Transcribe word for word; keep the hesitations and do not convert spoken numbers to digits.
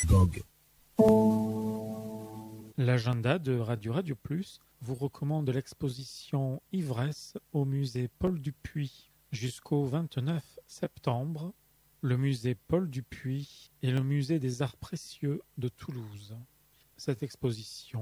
Gog. L'agenda de Radio Radio Plus vous recommande l'exposition Ivresse au musée Paul Dupuy jusqu'au vingt-neuf septembre. Le musée Paul Dupuy est le musée des arts précieux de Toulouse. Cette exposition